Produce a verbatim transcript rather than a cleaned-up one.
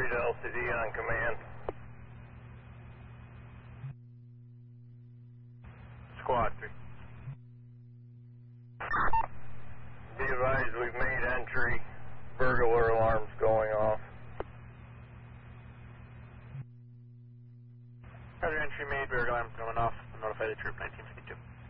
three to L C D on command. Squad three. Be advised we've made entry. Burglar alarms going off. Other entry made, burglar alarms going off. Notify the troop nineteen fifty-two.